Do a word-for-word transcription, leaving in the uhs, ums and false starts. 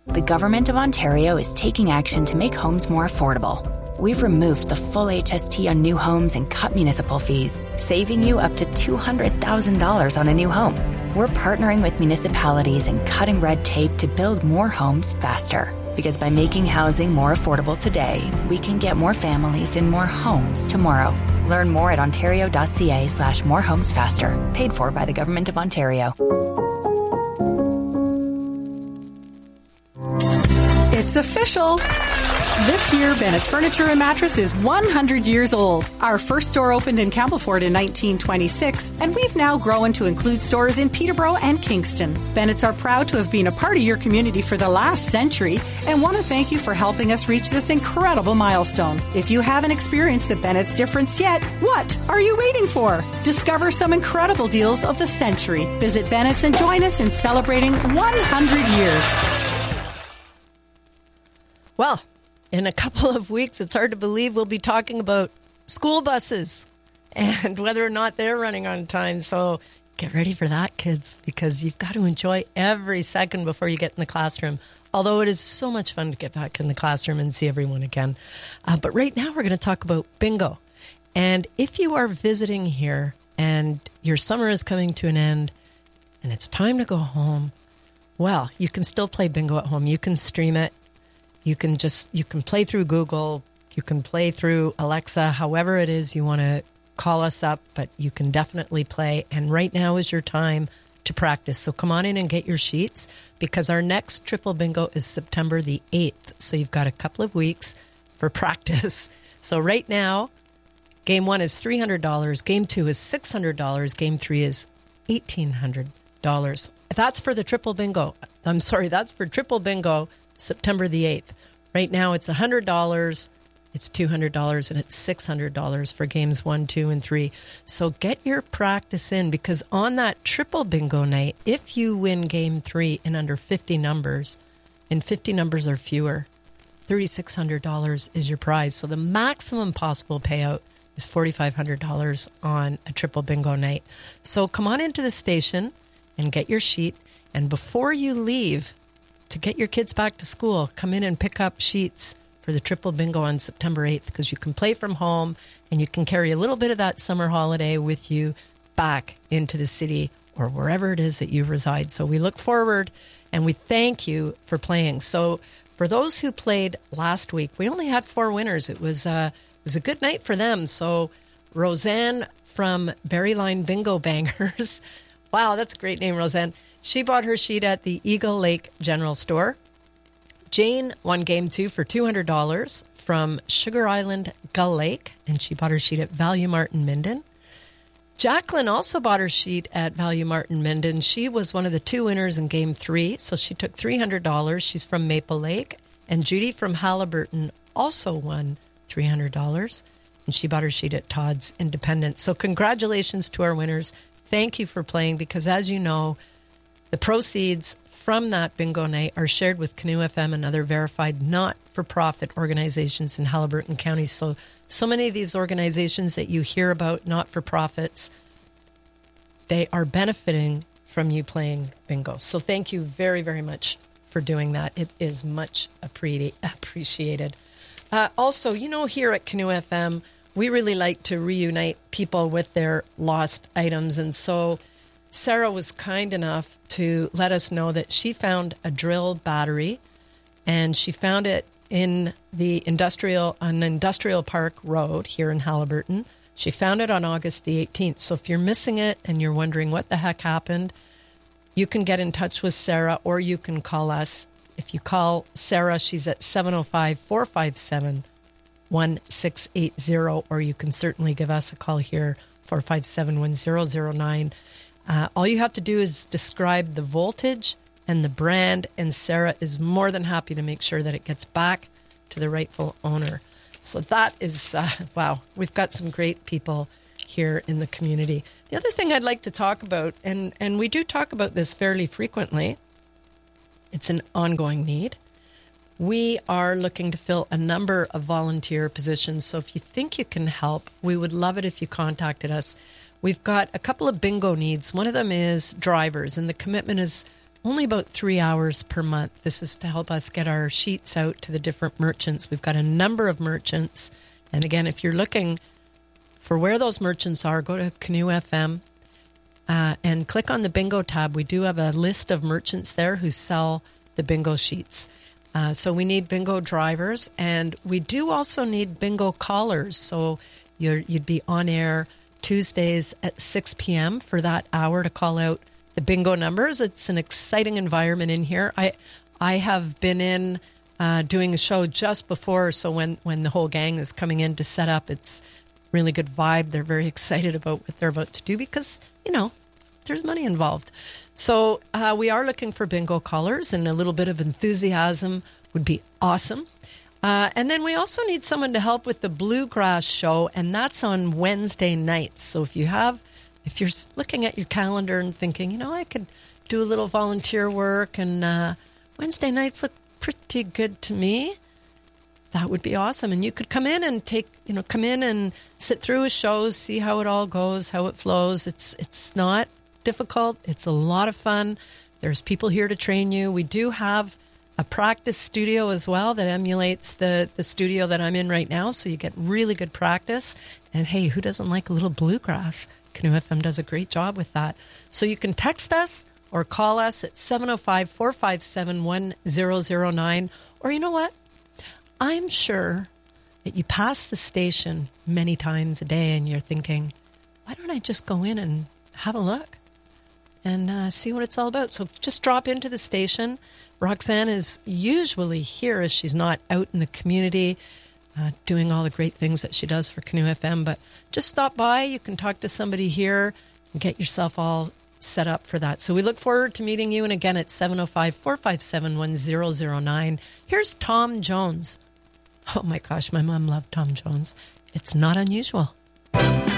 The Government of Ontario is taking action to make homes more affordable. We've removed the full H S T on new homes and cut municipal fees, saving you up to two hundred thousand dollars on a new home. We're partnering with municipalities and cutting red tape to build more homes faster. Because by making housing more affordable today, we can get more families in more homes tomorrow. Learn more at ontario.ca slash more homes faster. Paid for by the Government of Ontario. It's official. This year, Bennett's Furniture and Mattress is one hundred years old. Our first store opened in Campbellford in nineteen twenty-six, and we've now grown to include stores in Peterborough and Kingston. Bennett's are proud to have been a part of your community for the last century and want to thank you for helping us reach this incredible milestone. If you haven't experienced the Bennett's difference yet, what are you waiting for? Discover some incredible deals of the century. Visit Bennett's and join us in celebrating one hundred years. Well, in a couple of weeks, it's hard to believe we'll be talking about school buses and whether or not they're running on time. So get ready for that, kids, because you've got to enjoy every second before you get in the classroom. Although it is so much fun to get back in the classroom and see everyone again. Uh, but right now we're going to talk about bingo. And if you are visiting here and your summer is coming to an end and it's time to go home, well, you can still play bingo at home. You can stream it. You can just, you can play through Google, you can play through Alexa, however it is you want to call us up, but you can definitely play. And right now is your time to practice. So come on in and get your sheets because our next triple bingo is September the eighth. So you've got a couple of weeks for practice. So right now, game one is three hundred dollars, game two is six hundred dollars, game three is eighteen hundred dollars. That's for the triple bingo. I'm sorry, that's for triple bingo, September the eighth. Right now, it's one hundred dollars, it's two hundred dollars, and it's six hundred dollars for games one, two, and three. So get your practice in because on that triple bingo night, if you win game three in under fifty numbers, and fifty numbers or fewer, three thousand six hundred dollars is your prize. So the maximum possible payout is four thousand five hundred dollars on a triple bingo night. So come on into the station and get your sheet. And before you leave, to get your kids back to school, come in and pick up sheets for the triple bingo on September eighth because you can play from home and you can carry a little bit of that summer holiday with you back into the city or wherever it is that you reside. So we look forward and we thank you for playing. So for those who played last week, we only had four winners. It was, uh, it was a good night for them. So Roseanne from Berryline Bingo Bangers. Wow, that's a great name, Roseanne. She bought her sheet at the Eagle Lake General Store. Jane won game two for two hundred dollars from Sugar Island Gull Lake, and she bought her sheet at Value Mart in Minden. Jacqueline also bought her sheet at Value Mart in Minden. She was one of the two winners in game three, so she took three hundred dollars. She's from Maple Lake. And Judy from Halliburton also won three hundred dollars, and she bought her sheet at Todd's Independence. So congratulations to our winners. Thank you for playing because, as you know, the proceeds from that bingo night are shared with Canoe F M and other verified not-for-profit organizations in Halliburton County. So, so many of these organizations that you hear about, not-for-profits, they are benefiting from you playing bingo. So thank you very, very much for doing that. It is much appre- appreciated. Uh, also, you know, here at Canoe F M, we really like to reunite people with their lost items. And so Sarah was kind enough to let us know that she found a drill battery, and she found it in the industrial on Industrial Park Road here in Halliburton. She found it on August the eighteenth. So if you're missing it and you're wondering what the heck happened, you can get in touch with Sarah or you can call us. If you call Sarah, she's at seven oh five, four five seven, one six eight zero, or you can certainly give us a call here, four five seven, one zero zero nine. Uh, all you have to do is describe the voltage and the brand, and Sarah is more than happy to make sure that it gets back to the rightful owner. So that is, uh, wow, we've got some great people here in the community. The other thing I'd like to talk about, and, and we do talk about this fairly frequently, it's an ongoing need. We are looking to fill a number of volunteer positions, so if you think you can help, we would love it if you contacted us. We've got a couple of bingo needs. One of them is drivers, and the commitment is only about three hours per month. This is to help us get our sheets out to the different merchants. We've got a number of merchants. And again, if you're looking for where those merchants are, go to Canoe F M uh, and click on the bingo tab. We do have a list of merchants there who sell the bingo sheets. Uh, so we need bingo drivers, and we do also need bingo callers. So you're, you'd be on air Tuesdays at six p.m. for that hour to call out the bingo numbers. It's an exciting environment in here. I I have been in uh, doing a show just before, so when, when the whole gang is coming in to set up, it's really good vibe. They're very excited about what they're about to do because, you know, there's money involved. So uh, we are looking for bingo callers, and a little bit of enthusiasm would be awesome. Uh, and then we also need someone to help with the Bluegrass show, and that's on Wednesday nights. So if you have, if you're looking at your calendar and thinking, you know, I could do a little volunteer work, and uh, Wednesday nights look pretty good to me, that would be awesome. And you could come in and take, you know, come in and sit through a show, see how it all goes, how it flows. It's it's not difficult. It's a lot of fun. There's people here to train you. We do have a practice studio as well that emulates the, the studio that I'm in right now, so you get really good practice. And hey, who doesn't like a little bluegrass? Canoe F M does a great job with that. So you can text us or call us at seven oh five, four five seven, one zero zero nine. Or you know what? I'm sure that you pass the station many times a day and you're thinking, why don't I just go in and have a look and uh, see what it's all about? So just drop into the station. Roxanne is usually here if she's not out in the community uh, doing all the great things that she does for Canoe F M. But just stop by. You can talk to somebody here and get yourself all set up for that. So we look forward to meeting you. And again, it's seven oh five, four five seven, one zero zero nine. Here's Tom Jones. Oh my gosh, my mom loved Tom Jones. It's not unusual.